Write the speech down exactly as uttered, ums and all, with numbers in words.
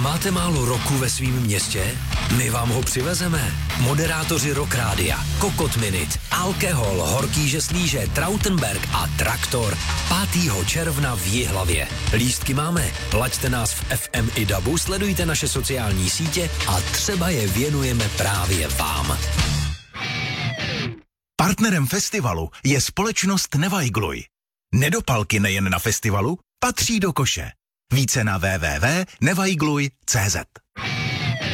Máte málo roku ve svém městě? My vám ho přivezeme. Moderátoři Rock Rádia, Kokot Minute, Alkohol, Horký žeslíže, Trautenberg a Traktor pátého června v Jihlavě. Lístky máme. Laďte nás v F M i dabu, sledujte naše sociální sítě a třeba je věnujeme právě vám. Partnerem festivalu je společnost Nevajgluj. Nedopalky nejen na festivalu patří do koše. Více na w w w tečka nevajgluj tečka cé zet.